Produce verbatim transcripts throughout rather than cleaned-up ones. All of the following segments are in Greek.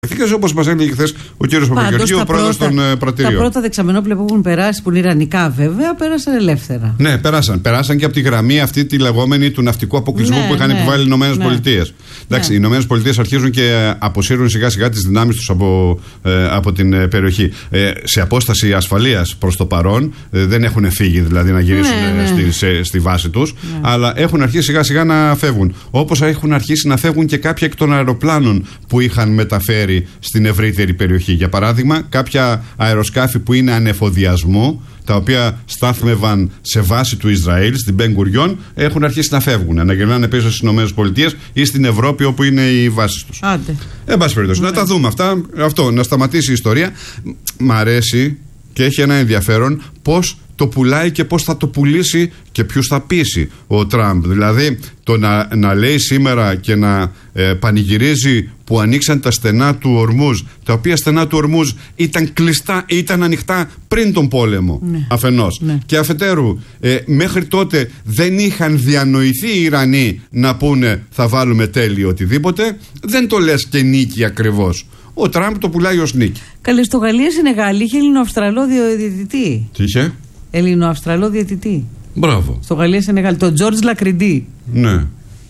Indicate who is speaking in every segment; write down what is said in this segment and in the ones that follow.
Speaker 1: Όπως μας έλεγε χθες ο κύριος Παπαγεωργίου, ο πρόεδρος των πρατηριών.
Speaker 2: Τα πρώτα δεξαμενόπλαια που έχουν περάσει, που είναι ιρανικά βέβαια, πέρασαν ελεύθερα.
Speaker 1: Ναι, πέρασαν. Περάσαν και από τη γραμμή αυτή τη λεγόμενη του ναυτικού αποκλεισμού ναι, που είχαν ναι, επιβάλει οι Ηνωμένες ναι. Πολιτείες. Εντάξει, ναι. Οι Ηνωμένες Πολιτείες αρχίζουν και αποσύρουν σιγά σιγά τις δυνάμεις τους από, ε, από την περιοχή. Ε, σε απόσταση ασφαλείας προς το παρόν, ε, δεν έχουν φύγει δηλαδή να γυρίσουν ναι, ναι. Στη, σε, στη βάση τους, ναι. Αλλά έχουν αρχίσει σιγά σιγά να φεύγουν. Όπως έχουν αρχίσει να φεύγουν και κάποια εκ των αεροπλάνων που είχαν μεταφέρει στην ευρύτερη περιοχή. Για παράδειγμα, κάποια αεροσκάφη που είναι ανεφοδιασμού, τα οποία στάθμευαν σε βάση του Ισραήλ, στην Μπεν Γκουριόν, έχουν αρχίσει να φεύγουν, να γυρνάνε πίσω στις Ηνωμένες Πολιτείες ή στην Ευρώπη, όπου είναι οι βάσεις τους.
Speaker 2: Άντε.
Speaker 1: Εν πάση περιπτώσει, να τα δούμε αυτά. Αυτό, να σταματήσει η ιστορία. Μ' αρέσει και έχει ένα ενδιαφέρον πώς το πουλάει και πώς θα το πουλήσει και ποιους θα πείσει ο Τραμπ. Δηλαδή, το να, να λέει σήμερα και να ε, πανηγυρίζει που ανοίξαν τα στενά του Ορμούζ, τα οποία στενά του Ορμούζ ήταν κλειστά, ήταν ανοιχτά πριν τον πόλεμο, ναι. Αφενός. Ναι. Και αφετέρου, ε, μέχρι τότε δεν είχαν διανοηθεί οι Ιρανοί να πούνε θα βάλουμε τέλειο οτιδήποτε. Δεν το λες και νίκη ακριβώς. Ο Τραμπ το πουλάει ως νίκη.
Speaker 2: Καλή, στο Γαλλία-Σενεγάλη είχε Ελληνοαυστραλό διαιτητή.
Speaker 1: Τι είχε?
Speaker 2: Ελληνοαυστραλό διαιτητή.
Speaker 1: Μπράβο.
Speaker 2: Στο Γαλλία-Σενεγάλη. Το Τζορτζ Λακριντή.
Speaker 1: Ναι.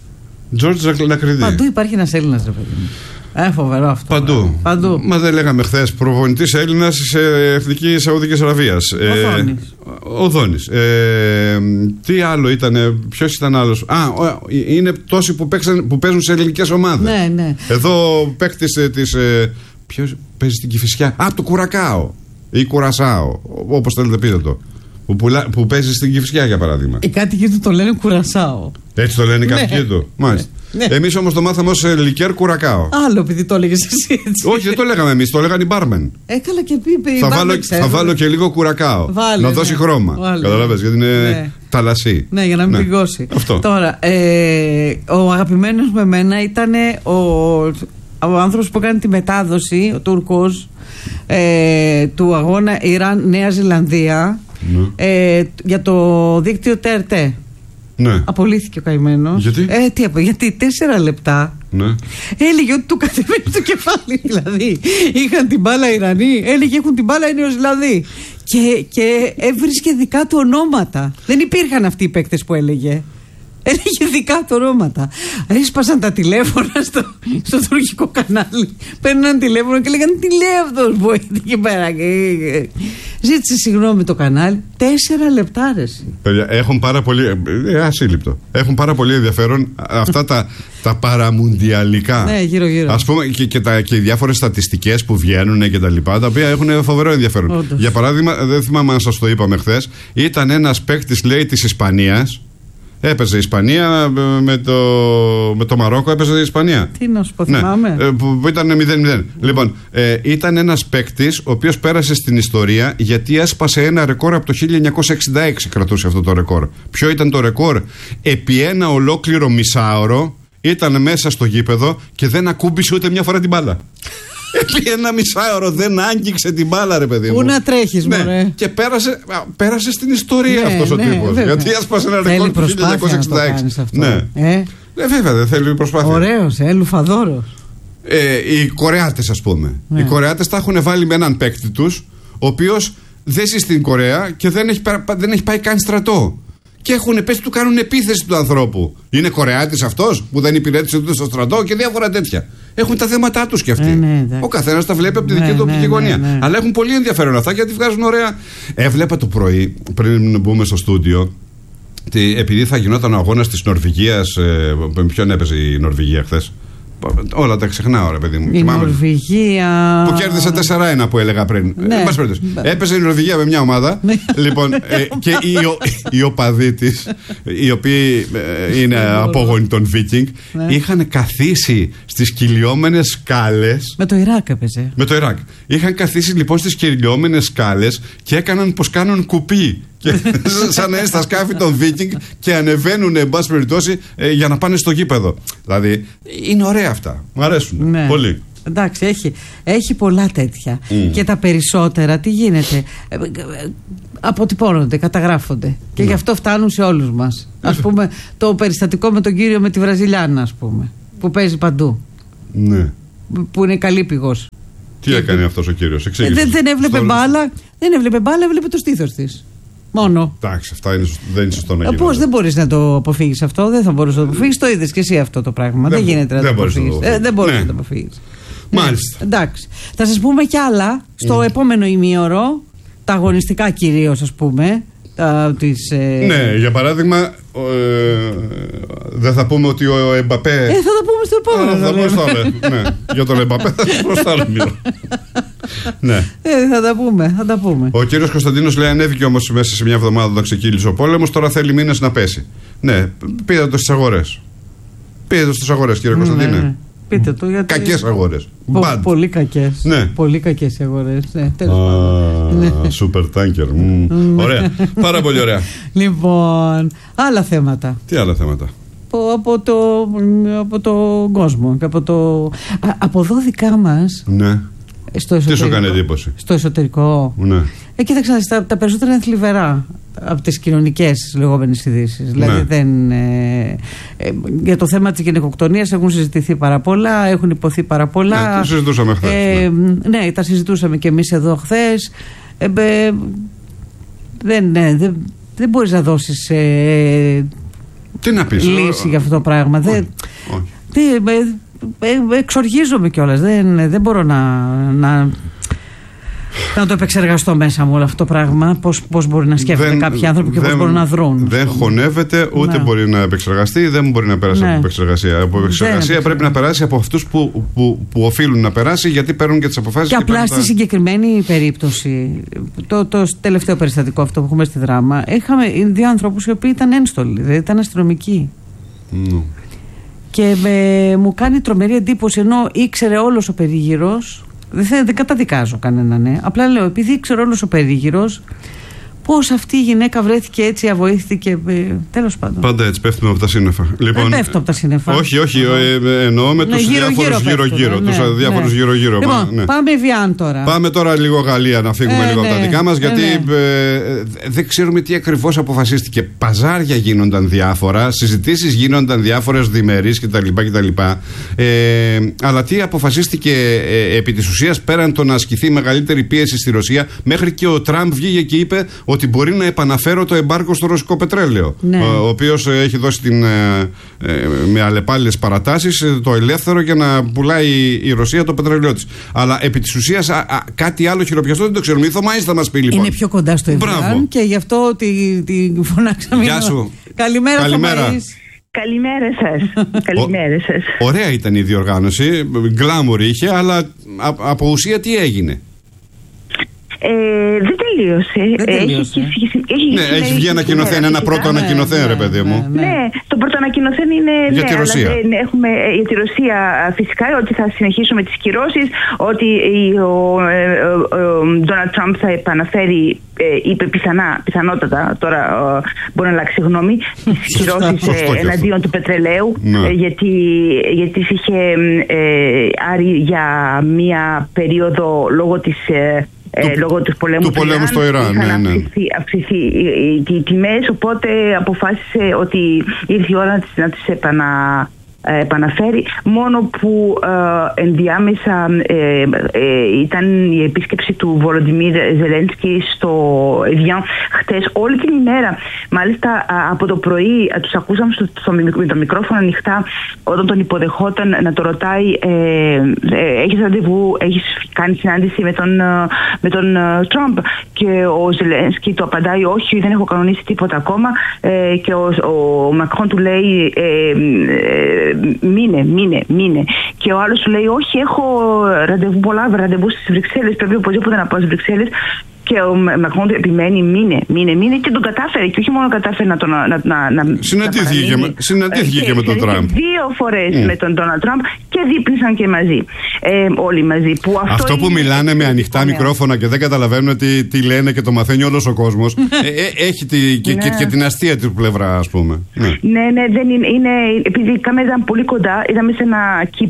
Speaker 1: Τζορτζ Λακριντή.
Speaker 2: Παντού υπάρχει ένας Έλληνας, ρε παιδί μου. Ε, φοβερό αυτό.
Speaker 1: Παντού.
Speaker 2: Παντού.
Speaker 1: Μα δεν λέγαμε χθες προπονητής Έλληνας σε εθνική Σαουδικής Αραβίας.
Speaker 2: Ο Δόνης.
Speaker 1: Ο Δόνης. Ε, τι άλλο ήταν, ποιος ήταν άλλος? Α, είναι τόσοι που, παίξαν, που παίζουν σε ελληνικές ομάδες.
Speaker 2: Ναι, ναι.
Speaker 1: Εδώ παίκτης της. Ε, ποιος παίζει στην Κηφισιά? Α, το Κουρακάο ή Κουρασάο, όπως θέλετε πείτε το. Που, πουλά, που παίζει στην Κηφισιά, για παράδειγμα.
Speaker 2: Οι κάτοικοι του το λένε Κουρασάο.
Speaker 1: Έτσι το λένε οι κάτοικοι ναι. του. Μάλιστα. Ναι. Εμείς όμως το μάθαμε ως λικέρ Κουρακάο.
Speaker 2: Άλλο, επειδή το έλεγες εσύ έτσι.
Speaker 1: Όχι, δεν το λέγαμε εμείς, το λέγανε οι μπάρμεν.
Speaker 2: Έκαλα και πει.
Speaker 1: Θα, βάλω, θα βάλω και λίγο Κουρακάο.
Speaker 2: Βάλε,
Speaker 1: να
Speaker 2: ναι.
Speaker 1: δώσει χρώμα. Καταλαβες, γιατί είναι ναι. ταλασσί.
Speaker 2: Ναι, για να μην πηγώσει.
Speaker 1: Αυτό.
Speaker 2: Τώρα, ε, ο αγαπημένος με μένα ήταν ο, ο άνθρωπος που έκανε τη μετάδοση, ο Τούρκος, ε, του αγώνα Ιράν-Νέα Ζηλανδία. Ναι. Ε, για το δίκτυο Τ Ερ Τ.
Speaker 1: Ναι.
Speaker 2: Απολύθηκε ο καημένος.
Speaker 1: Γιατί?
Speaker 2: Ε, τι απο... Γιατί τέσσερα λεπτά
Speaker 1: ναι.
Speaker 2: έλεγε ότι του κατεβαίνει το κεφάλι. Δηλαδή, είχαν την μπάλα Ιρανοί, έλεγε έχουν την μπάλα οι Νεοζηλανδοί. Και, και έβρισκε δικά του ονόματα. Δεν υπήρχαν αυτοί οι παίκτες που έλεγε. Έλεγε δικά του ονόματα. Έσπασαν τα τηλέφωνα στο, στο τουρκικό κανάλι. Παίρναν τηλέφωνο και λέγανε τι λέει αυτός που έχει εκεί πέρα. Ζήτησε συγγνώμη το κανάλι. Τέσσερα λεπτά ρε.
Speaker 1: Παιδιά, έχουν πάρα πολύ. Ε, ασύλληπτο. Έχουν πάρα πολύ ενδιαφέρον αυτά τα, τα παραμουντιαλικά.
Speaker 2: Ναι, γύρω-γύρω.
Speaker 1: Ας πούμε και, και, τα, και οι διάφορες στατιστικές που βγαίνουν και τα λοιπά, τα οποία έχουν φοβερό ενδιαφέρον.
Speaker 2: Όντως.
Speaker 1: Για παράδειγμα, δεν θυμάμαι αν σας το είπαμε χθες, ήταν ένας παίκτης, λέει, της Ισπανίας. Έπαιζε η Ισπανία με το, με το Μαρόκο, έπαιζε η Ισπανία.
Speaker 2: Τι να σου πω, θυμάμαι.
Speaker 1: Ναι, που, που ήταν μηδέν μηδέν. Λοιπόν, ε, ήταν ένας παίκτης ο οποίος πέρασε στην ιστορία γιατί έσπασε ένα ρεκόρ από το χίλια εννιακόσια εξήντα έξι, κρατούσε αυτό το ρεκόρ. Ποιο ήταν το ρεκόρ? Επί ένα ολόκληρο μισάωρο ήταν μέσα στο γήπεδο και δεν ακούμπησε ούτε μια φορά την μπάλα. Επί ένα μισάωρο δεν άγγιξε την μπάλα, ρε παιδί μου.
Speaker 2: Πού να τρέχεις,
Speaker 1: ναι.
Speaker 2: μωρέ.
Speaker 1: Και πέρασε, πέρασε στην ιστορία, ναι, αυτός ο ναι, τύπος.
Speaker 2: Βέβαια.
Speaker 1: Γιατί έσπασε ένα ρεκόρ του χίλια εννιακόσια εξήντα έξι. Ναι. Ε? Ε, βέβαια, δεν θέλει προσπάθεια.
Speaker 2: Ωραίος, ε, λουφαδόρος.
Speaker 1: Ε, οι Κορεάτες, ας πούμε. Ναι. Οι Κορεάτες τα έχουν βάλει με έναν παίκτη τους, ο οποίος δεν ζει στην Κορέα και δεν έχει, δεν έχει πάει καν στρατό. Και έχουν πέσει, του κάνουν επίθεση του ανθρώπου. Είναι Κορεάτης αυτός που δεν υπηρέτησε ούτε στο στρατό και διάφορα τέτοια. Έχουν τα θέματα τους κι αυτοί.
Speaker 2: Ε, ναι, ο
Speaker 1: καθένας τα βλέπει από τη δική
Speaker 2: ναι,
Speaker 1: του οπτική
Speaker 2: ναι,
Speaker 1: γωνία. Ναι, ναι. Αλλά έχουν πολύ ενδιαφέρον αυτά γιατί βγάζουν ωραία. Έβλεπα το πρωί, πριν μπούμε στο στούντιο, επειδή θα γινόταν ο αγώνας της Νορβηγίας. Ε, με ποιον έπαιζε η Νορβηγία χθες? Όλα τα ξεχνάω, ρε παιδί μου.
Speaker 2: Η Νορβηγία.
Speaker 1: Που κέρδισε τέσσερα ένα που έλεγα πριν.
Speaker 2: Ναι.
Speaker 1: Ε, έπαιζε η Νορβηγία με μια ομάδα. Λοιπόν, ε, και οι, οι οπαδοί της, οι οποίοι ε, είναι απόγονοι των Βίκινγκ, ναι. είχαν καθίσει στις κυλιόμενες σκάλες.
Speaker 2: Με το Ιράκ έπαιζε.
Speaker 1: Με το Ιράκ. Είχαν καθίσει λοιπόν στις κυλιόμενες σκάλες και έκαναν πως κάνουν κουπί. Και, σαν να είναι στα σκάφη των Βίκινγκ και ανεβαίνουν, εν πάση περιπτώσει, ε, για να πάνε στο γήπεδο. Δηλαδή, είναι ωραία αυτά. Μου αρέσουν ναι. πολύ.
Speaker 2: Εντάξει, έχει, έχει πολλά τέτοια. Mm. Και τα περισσότερα, τι γίνεται? Ε, αποτυπώνονται, καταγράφονται. Και ναι. γι' αυτό φτάνουν σε όλους μας. Ας πούμε, το περιστατικό με τον κύριο με τη Βραζιλιάνα, ας πούμε, που παίζει παντού.
Speaker 1: Ναι.
Speaker 2: που είναι καλή πηγός.
Speaker 1: Τι έκανε αυτός ο κύριος, εξήγησε.
Speaker 2: Δεν, δεν έβλεπε στο... μπάλα, δεν έβλεπε μπάλα, έβλεπε το στήθος της. Μόνο.
Speaker 1: Εντάξει, αυτά είναι, δεν είναι σωστό να γίνει.
Speaker 2: Πώς δεν μπορείς να το αποφύγεις αυτό, δεν θα μπορείς να το αποφύγεις. Το είδες και εσύ αυτό το πράγμα. Δεν, δεν γίνεται να
Speaker 1: δεν
Speaker 2: το αποφύγεις. Ε, δεν μπορείς ναι. να το αποφύγεις.
Speaker 1: Μάλιστα.
Speaker 2: Ναι, εντάξει. Θα σας πούμε κι άλλα στο mm. επόμενο ημίωρο, τα αγωνιστικά κυρίως, ας πούμε. Τα, τις, ε...
Speaker 1: Ναι, για παράδειγμα, ε, δεν θα πούμε ότι ο Εμπαπέ.
Speaker 2: Ε, θα τα πούμε στο επόμενο.
Speaker 1: Α, θα πούμε στο άλλο. Ναι, για τον Εμπαπέ θα πούμε στο άλλο ημίωρο. Ναι.
Speaker 2: Ε, θα τα πούμε, θα τα πούμε.
Speaker 1: Ο κύριος Κωνσταντίνος λέει ανέβηκε όμως μέσα σε μια εβδομάδα όταν ξεκύλησε ο πόλεμος, τώρα θέλει μήνες να πέσει. Ναι, πείτε το στις αγορές. Πείτε το στις αγορές, κύριε mm, Κωνσταντίνε. Ναι, ναι.
Speaker 2: Πείτε το γιατί...
Speaker 1: Κακές αγορές.
Speaker 2: Πο, πολύ κακές.
Speaker 1: Ναι.
Speaker 2: Πολύ κακές οι αγορές. Ναι, τέλος πάντων.
Speaker 1: Σούπερ τάνκερ. Ωραία. Πάρα πολύ ωραία.
Speaker 2: Λοιπόν, άλλα θέματα.
Speaker 1: Τι άλλα θέματα?
Speaker 2: Από, το, από το κόσμο. Από, το, από εδώ δικά μας.
Speaker 1: Ναι.
Speaker 2: Στο
Speaker 1: τι σου κάνει εντύπωση?
Speaker 2: Στο εσωτερικό.
Speaker 1: Ναι.
Speaker 2: Ε, κοίταξε, τα, τα περισσότερα είναι θλιβερά από τις κοινωνικές λεγόμενες ειδήσεις. Ναι. Δηλαδή δεν, ε, ε, για το θέμα της γυναικοκτονίας έχουν συζητηθεί πάρα πολλά, έχουν υποθεί πάρα πολλά.
Speaker 1: Ναι, το συζητούσαμε χθες.
Speaker 2: Ε, ναι. ναι, τα συζητούσαμε και εμείς εδώ χθες. Ε, ε, δεν, ναι, δεν, δεν μπορείς να δώσεις ε,
Speaker 1: τι να πεις,
Speaker 2: λύση για αυτό το πράγμα.
Speaker 1: Όχι,
Speaker 2: δεν,
Speaker 1: όχι.
Speaker 2: δεν, ε, εξοργίζομαι κιόλας. Δεν, δεν μπορώ να, να, να το επεξεργαστώ μέσα μου όλο αυτό το πράγμα. Πώς, πώς μπορεί να σκέφτονται δεν, κάποιοι άνθρωποι και δεν, πώς μπορούν να δρουν.
Speaker 1: Δεν χωνεύεται, ούτε ναι. μπορεί να επεξεργαστεί, δεν μπορεί να περάσει ναι. από επεξεργασία. Από επεξεργασία πρέπει να περάσει από αυτούς που, που, που οφείλουν να περάσει, γιατί παίρνουν και τις αποφάσεις.
Speaker 2: Και, και απλά στη
Speaker 1: τα...
Speaker 2: συγκεκριμένη περίπτωση, το, το τελευταίο περιστατικό αυτό που έχουμε στη Δράμα, είχαμε δύο ανθρώπους οι οποίοι ήταν ένστολοι, δηλαδή ήταν αστυνομικοί. Mm. Και με, μου κάνει τρομερή εντύπωση, ενώ ήξερε όλος ο περίγυρος. Δεν, δεν καταδικάζω κανέναν, ναι. Απλά λέω, επειδή ήξερε όλος ο περίγυρος, πώς αυτή η γυναίκα βρέθηκε έτσι αβοήθητη και ε, τέλος πάντων.
Speaker 1: Πάντα έτσι πέφτουμε από τα σύννεφα. Λοιπόν,
Speaker 2: δεν πέφτω από τα σύννεφα.
Speaker 1: Όχι, όχι, ε, εννοώ με ναι, τους διάφορους γύρω-γύρω.
Speaker 2: Ναι,
Speaker 1: τους
Speaker 2: ναι,
Speaker 1: διάφορους γύρω-γύρω.
Speaker 2: Λοιπόν, ναι. Πάμε Βιάν τώρα.
Speaker 1: Πάμε τώρα λίγο Γαλλία να φύγουμε
Speaker 2: ε,
Speaker 1: λίγο
Speaker 2: ναι,
Speaker 1: από τα δικά μας, γιατί
Speaker 2: ε, ναι.
Speaker 1: ε, δεν ξέρουμε τι ακριβώς αποφασίστηκε. Παζάρια γίνονταν διάφορα, συζητήσεις γίνονταν διάφορες διμερείς κτλ. κτλ. Ε, αλλά τι αποφασίστηκε ε, επί της ουσίας, πέραν το να ασκηθεί μεγαλύτερη πίεση στη Ρωσία, μέχρι και ο Τραμπ βγήκε και είπε ότι μπορεί να επαναφέρω το εμπάργκο στο ρωσικό πετρέλαιο. Ναι. Ο, ο οποίος ε, έχει δώσει την, ε, ε, με αλλεπάλληλες παρατάσεις ε, το ελεύθερο για να πουλάει η, η Ρωσία το πετρέλαιό της. Αλλά επί της ουσίας α, α, κάτι άλλο χειροπιαστό δεν το ξέρουμε. Η Θωμαής θα μας πει λοιπόν.
Speaker 2: Είναι πιο κοντά στο Ιράν και γι' αυτό τη, τη φωνάξαμε.
Speaker 1: Γεια σου.
Speaker 2: Καλημέρα, Θωμαής.
Speaker 3: Καλημέρα σας. Καλημέρα σας.
Speaker 1: Ωραία ήταν η διοργάνωση. Γκλάμουρ είχε, αλλά α, από ουσία τι έγινε?
Speaker 3: Ε, δεν τελείωσε.
Speaker 2: Δεν τελείωσε.
Speaker 3: Έχει, έχει, έχει,
Speaker 1: ναι, έχει, έχει βγει ανακοινωθέν, ένα πρώτο
Speaker 2: ναι,
Speaker 1: ανακοινωθέν,
Speaker 2: ναι,
Speaker 1: ρε παιδί μου.
Speaker 3: Ναι, ναι, το πρώτο ανακοινωθέν είναι.
Speaker 1: Για
Speaker 3: ναι,
Speaker 1: τη Ρωσία.
Speaker 3: Αλλά, ναι, έχουμε για τη Ρωσία φυσικά ότι θα συνεχίσουμε τις κυρώσεις, ότι ο Ντόναλντ Τραμπ θα επαναφέρει, είπε πιθανά, πιθανότατα, τώρα μπορεί να αλλάξει γνώμη, τις κυρώσεις εναντίον του πετρελαίου, ναι. γιατί, γιατί είχε άρει για μία περίοδο λόγω της. Ε,
Speaker 1: του,
Speaker 3: λόγω του πολέμου,
Speaker 1: του πολέμου στο Ιράν,
Speaker 3: είχαν
Speaker 1: ναι, ναι.
Speaker 3: αυξηθεί, αυξηθεί οι, οι, οι τιμές, οπότε αποφάσισε ότι ήρθε η ώρα να τις, να τις επανα, ε, επαναφέρει, μόνο που ε, ενδιάμεσα ε, ε, ήταν η επίσκεψη του Βολοντιμίρ Ζελένσκι στο Εvian χτες όλη την ημέρα. Μάλιστα από το πρωί τους ακούσαμε στο, στο, με το μικρόφωνο ανοιχτά όταν τον υποδεχόταν να το ρωτάει ε, ε, έχεις ραντεβού, έχεις κάνει συνάντηση με τον, με τον Τραμπ, και ο Ζελένσκι του απαντάει όχι, δεν έχω κανονίσει τίποτα ακόμα, ε, και ο, ο Μακρόν του λέει ε, ε, μείνε, μείνε, μείνε. Και ο άλλος του λέει όχι, έχω ραντεβού, πολλά ραντεβού στις Βρυξέλλες, πρέπει οπωσδήποτε να πάω στις Βρυξέλλες. Και ο Μακρόν επιμένει μείνε, μείνε, μείνε, και τον κατάφερε. Και όχι μόνο κατάφερε να τον. Να, να, να,
Speaker 1: συναντήθηκε και με, συναντήθηκε και, και με τον Τραμπ.
Speaker 3: Δύο φορές mm. με τον Ντόναλντ Τραμπ και δείπνησαν και μαζί. Ε, όλοι μαζί. Που αυτό
Speaker 1: αυτό που είναι, μιλάνε με ανοιχτά είναι, μικρόφωνα και δεν καταλαβαίνουν τι, τι λένε και το μαθαίνει όλος ο κόσμος. ε, ε, έχει τη, και, ναι. και, και την αστεία του πλευρά, ας πούμε.
Speaker 3: Ναι, ναι, ναι, δεν είναι, είναι. Επειδή η κάμερα ήταν πολύ κοντά, είδαμε σε ένα κήπο.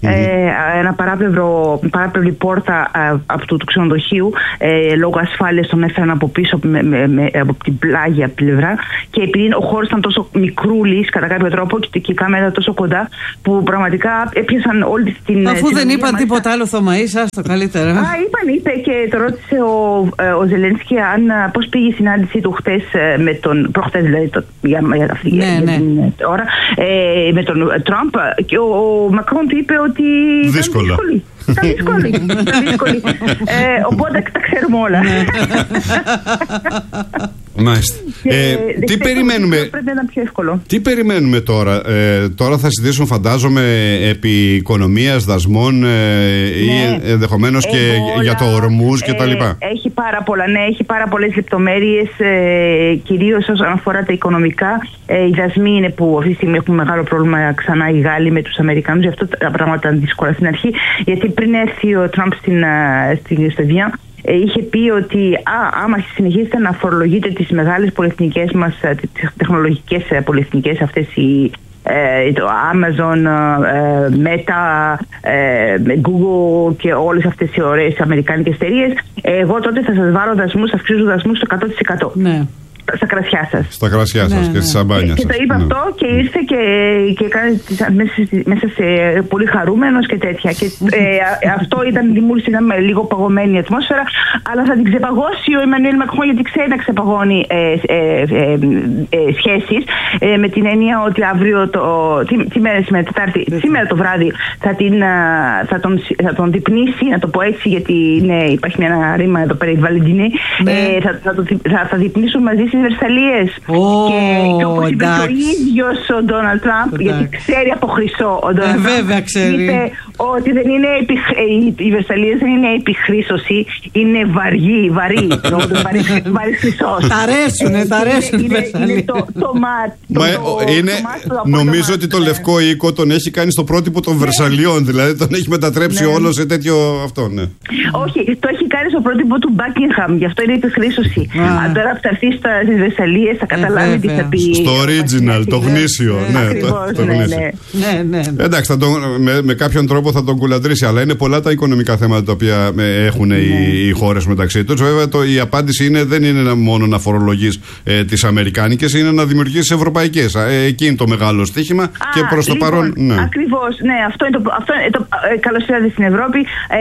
Speaker 3: mm-hmm. ε, ένα παράπλευρο, παράπλευρη πόρτα ε, από το, του ξενοδοχείου ε, λόγω ασφάλειας τον έφεραν από πίσω με, με, με, από την πλάγια πλευρά και επειδή ο χώρος ήταν τόσο μικρούλης κατά κάποιο τρόπο και, και η κάμερα τόσο κοντά που πραγματικά έπιασαν όλη την...
Speaker 2: Αφού
Speaker 3: την
Speaker 2: δεν είπαν
Speaker 3: μάλιστα. Τίποτα
Speaker 2: άλλο Θωμαής, άστο καλύτερα.
Speaker 3: Α, είπαν, είπε και το ρώτησε ο, ο Ζελένσκι αν πώς πήγε η συνάντησή του χτες με τον, προχτές δηλαδή το, για, για αυτή
Speaker 2: ναι,
Speaker 3: για
Speaker 2: ναι.
Speaker 3: την ώρα, ε, με τον Τραμπ και ο, ο Μακρόν του είπε ότι
Speaker 1: δύσκολα.
Speaker 3: Ήταν δύσκολη. Ήταν δύσκολη. ε, οπότε τα ξέρουμε όλα.
Speaker 1: Μάλιστα. Ε, τι περιμένουμε,
Speaker 3: πρέπει να είναι πιο εύκολο.
Speaker 1: Τι περιμένουμε τώρα? Ε, τώρα θα συζητήσουν, φαντάζομαι, επί οικονομίας, δασμών ε, ναι. ή ενδεχομένως και όλα, για το ορμούς και ε, τα λοιπά.
Speaker 3: Έχει πάρα πολλά, ναι, έχει πάρα πολλές λεπτομέρειες, ε, κυρίως όσον αφορά τα οικονομικά. Ε, οι δασμοί είναι που αυτή τη στιγμή έχουν μεγάλο πρόβλημα ξανά οι Γάλλοι με τους Αμερικανούς. Γι' αυτό τα πράγματα ήταν δύσκολα στην αρχή. Γιατί πριν έρθει ο Τραμπ στην, στην, στο Βιάν, είχε πει ότι α, άμα συνεχίσετε να φορολογείτε τις μεγάλες πολυεθνικές μας, τις τεχνολογικές πολυεθνικές αυτές οι ε, το Amazon, ε, Meta, ε, Google και όλες αυτές οι ωραίες αμερικάνικες εταιρείες, εγώ τότε θα σας βάλω δασμούς, θα αυξήσω δασμούς στο εκατό τοις εκατό. Ναι. Στα κρασιά σας.
Speaker 1: Στα κρασιά σας, ναι, και στις σαμπάνια σας.
Speaker 3: Και το είπε, ναι, αυτό και ήρθε και, και έκανε μέσα, μέσα σε πολύ χαρούμενος και τέτοια. Και ε, αυτό ήταν, δημιούργησε λίγο παγωμένη ατμόσφαιρα, αλλά θα την ξεπαγώσει ο Εμμανουέλ Μακρόν, γιατί ξέρει να ξεπαγώνει ε, ε, ε, ε, σχέσεις, ε, με την έννοια ότι αύριο το. Τι, τι μέρα σήμερα, Τετάρτη, σήμερα το βράδυ θα, την, θα, τον, θα τον διπνήσει, να το πω έτσι, γιατί ναι, υπάρχει ένα ρήμα εδώ πέρα, η Βαλεντινή. Ναι. Ε, θα, θα, το, θα, θα διπνήσουν μαζί στις Βερσαλίες. Oh, και, και όπως είπε ο ίδιος ο Ντόναλντ Τραμπ, γιατί ξέρει από χρυσό ο Ντόναλντ Τραμπ,
Speaker 2: βέβαια ξέρει,
Speaker 3: είπε ότι δεν είναι επι, οι Βερσαλίες δεν είναι επιχρήσωση, είναι βαριή, βαρύ, βαρύ χρυσός.
Speaker 2: Τα αρέσουνε, τα αρέσουν οι Βερσαλίες.
Speaker 3: Είναι το, το μάτι.
Speaker 1: Νομίζω ότι το Λευκό Οίκο τον έχει κάνει στο πρότυπο των Βερσαλιών, δηλαδή τον έχει μετατρέψει όλο σε τέτοιο αυτό, ναι.
Speaker 3: Όχι, το έχει κάνει στο πρότυπο του Buckingham, γι' αυτό είναι επιχρήσωση. Αν τώρα θα έρθει στις Βερσαλίες θα καταλάβει τι θα πει.
Speaker 1: Στο original, το γνήσιο. Εντάξει, με κάποιον τρόπο θα τον κουλαντρήσει, αλλά είναι πολλά τα οικονομικά θέματα τα οποία έχουν οι χώρες μεταξύ τους. Βέβαια η απάντηση είναι, δεν είναι μόνο να φορολογείς τις αμερικάνικες, είναι να δημιουργήσεις ευρωπαϊκές. Εκεί είναι το μεγάλο στοίχημα και προς το παρόν.
Speaker 3: Ακριβώς, ναι, αυτό είναι το. Καλώς ήρθατε στην Ευρώπη.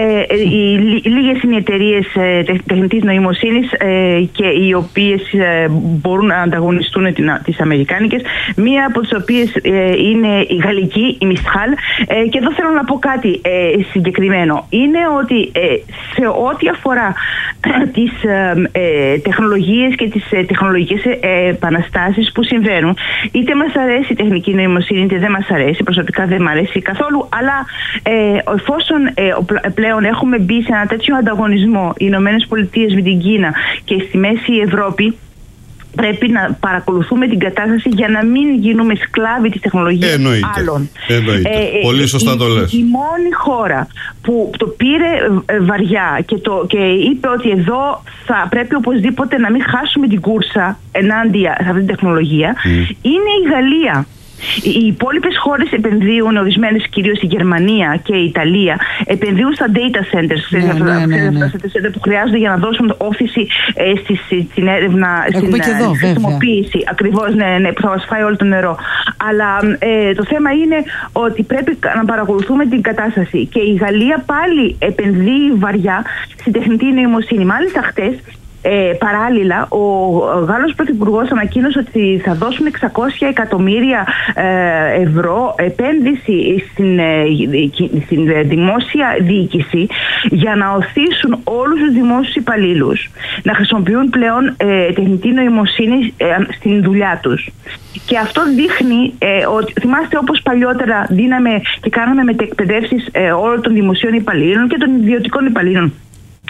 Speaker 3: Λίγες είναι οι εταιρείες τεχνητής νοημοσύνης και οι οποίες μπορούν να ανταγωνιστούν τις αμερικάνικες. Μία από τις οποίες ε, είναι η γαλλική, η Μιστχάλ. Ε, και εδώ θέλω να πω κάτι ε, συγκεκριμένο. Είναι ότι ε, σε ό,τι αφορά τις ε, τεχνολογίες και τις ε, τεχνολογικές ε, επαναστάσεις που συμβαίνουν, είτε μας αρέσει η τεχνική νοημοσύνη είτε δεν μας αρέσει, προσωπικά δεν μου αρέσει καθόλου, αλλά ε, εφόσον ε, πλέον έχουμε μπει σε ένα τέτοιο ανταγωνισμό, οι Ηνωμένες Πολιτείες με την Κίνα και στη Μέση Ευρώπη, πρέπει να παρακολουθούμε την κατάσταση για να μην γίνουμε σκλάβοι της τεχνολογίας
Speaker 1: Εννοείται.
Speaker 3: άλλων.
Speaker 1: Εννοείται. Ε, Πολύ σωστά
Speaker 3: η,
Speaker 1: το λες.
Speaker 3: Η, η μόνη χώρα που το πήρε βαριά και, το, και είπε ότι εδώ θα πρέπει οπωσδήποτε να μην χάσουμε την κούρσα ενάντια σε αυτή την τεχνολογία, mm. είναι η Γαλλία. Οι υπόλοιπες χώρες επενδύουν, ορισμένες κυρίως η Γερμανία και η Ιταλία, επενδύουν στα data centers, ναι, αυτά, ναι, ναι, ναι. Στα που χρειάζονται για να δώσουν όθηση ε, στη, στην έρευνα,
Speaker 2: έχουμε
Speaker 3: στην εδώ, χρησιμοποίηση. Ακριβώς, ναι, ναι, που θα μας φάει όλο το νερό. Αλλά ε, το θέμα είναι ότι πρέπει να παρακολουθούμε την κατάσταση. Και η Γαλλία πάλι επενδύει βαριά στην τεχνητή νοημοσύνη. Μάλιστα χτες, Ε, παράλληλα, ο Γάλλος Πρωθυπουργός ανακοίνωσε ότι θα δώσουν εξακόσια εκατομμύρια ε, ευρώ επένδυση στην, ε, στην δημόσια διοίκηση για να οθήσουν όλους τους δημόσιους υπαλλήλους να χρησιμοποιούν πλέον ε, τεχνητή νοημοσύνη ε, στην δουλειά τους. Και αυτό δείχνει ε, ότι, θυμάστε, όπως παλιότερα δίναμε και κάναμε μετεκπαιδεύσεις ε, όλων των δημοσίων υπαλλήλων και των ιδιωτικών υπαλλήλων.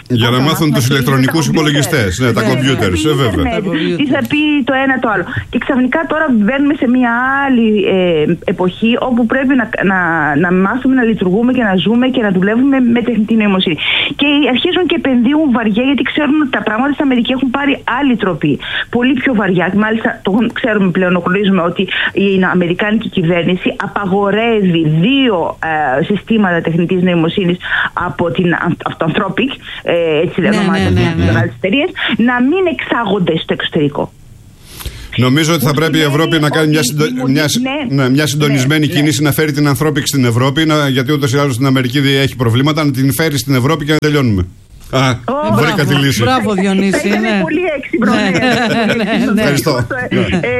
Speaker 1: Για να μάθουν τους ηλεκτρονικούς υπολογιστές, ναι, τα κομπιούτερ. Βέβαια.
Speaker 3: Τι θα πει το ένα το άλλο. Και ξαφνικά τώρα μπαίνουμε σε μια άλλη ε, εποχή όπου πρέπει να, να, να μάθουμε να λειτουργούμε και να ζούμε και να δουλεύουμε με τεχνητή νοημοσύνη. Και αρχίζουν και επενδύουν βαριά, γιατί ξέρουν ότι τα πράγματα στην Αμερική έχουν πάρει άλλη τροπή. Πολύ πιο βαριά. Μάλιστα, το ξέρουμε πλέον, γνωρίζουμε ότι η αμερικάνικη κυβέρνηση απαγορεύει δύο ε, συστήματα τεχνητής νοημοσύνης από την Anthropic, έτσι δεν ονομάζονται τις άλλες εταιρείες, να μην εξάγονται στο εξωτερικό.
Speaker 1: Νομίζω ότι θα πρέπει η Ευρώπη να κάνει μια, συντο... μια... Ναι, μια συντονισμένη ναι, κίνηση, ναι. Να φέρει την Anthropic στην Ευρώπη, να... γιατί ούτως ή άλλως στην Αμερική έχει προβλήματα, να την φέρει στην Ευρώπη και να τελειώνουμε. Α, oh, βρήκα τη λύση.
Speaker 2: Μπράβο, Διονύση.
Speaker 3: Είναι
Speaker 2: ναι.
Speaker 3: πολύ έξυπνο. Ναι, ναι, ναι, ναι.
Speaker 1: Ευχαριστώ.
Speaker 3: Ε,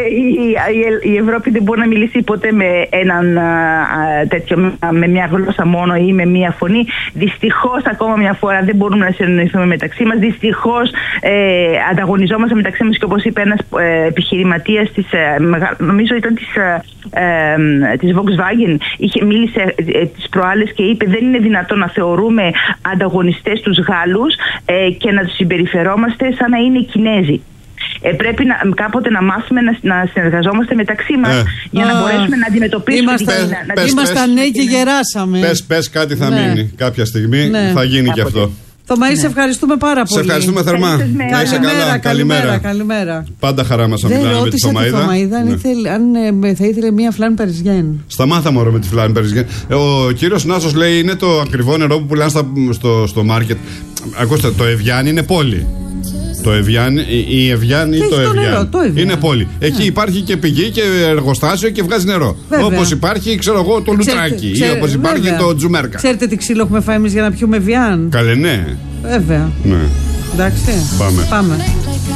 Speaker 3: η, η, η Ευρώπη δεν μπορεί να μιλήσει ποτέ με έναν α, τέτοιο, με μια γλώσσα μόνο ή με μια φωνή. Δυστυχώς, ακόμα μια φορά δεν μπορούμε να συνεννοηθούμε μεταξύ μας. Δυστυχώς, ε, ανταγωνιζόμαστε μεταξύ μας και όπως είπε ένας ε, επιχειρηματίας της, ε, νομίζω ήταν της, ε, ε, της Volkswagen, είχε, μίλησε ε, τις προάλλες και είπε δεν είναι δυνατόν να θεωρούμε ανταγωνιστές τους Γάλλους ε, και να τους συμπεριφερόμαστε σαν να είναι οι Κινέζοι. Ε, πρέπει να, κάποτε να μάθουμε να, να συνεργαζόμαστε μεταξύ μας ε. για να μπορέσουμε να αντιμετωπίσουμε.
Speaker 2: Ήμασταν νέοι και γεράσαμε.
Speaker 1: Πες, πες κάτι θα ναι. μείνει κάποια στιγμή, ναι. θα γίνει κάποτε. Και αυτό.
Speaker 2: Θωμαή, σε ευχαριστούμε πάρα πολύ.
Speaker 1: Σε ευχαριστούμε θερμά.
Speaker 2: Να είσαι καλά. Καλημέρα, καλημέρα.
Speaker 1: Πάντα χαρά μας να μιλάμε με τη Θωμαίδα.
Speaker 2: Θωμαίδα αν, ναι. ήθελε, αν ε, θα ήθελε μία φλάν Παριζιέν.
Speaker 1: Σταμάτα μωρό με τη φλάν Παριζιέν. Ο κύριος Νάσος λέει είναι το ακριβό νερό που πουλάνε στο, στο μάρκετ. Ακούστε, το Ευγιάννη είναι πόλη. Το Ευγιάννη, η Ευγιάννη ή το Ευγιάννη. Είναι πόλη. Εκεί ναι. υπάρχει και πηγή και εργοστάσιο και βγάζει νερό. Όπως υπάρχει, ξέρω εγώ, το Λουτράκι ή όπως υπάρχει βέβαια. Το Τζουμέρκα.
Speaker 2: Ξέρετε τι ξύλο έχουμε φάει εμείς για να πιούμε Ευγιάν.
Speaker 1: Καλέ, ναι.
Speaker 2: Βέβαια.
Speaker 1: Ναι.
Speaker 2: Εντάξει.
Speaker 1: Πάμε.
Speaker 2: Πάμε.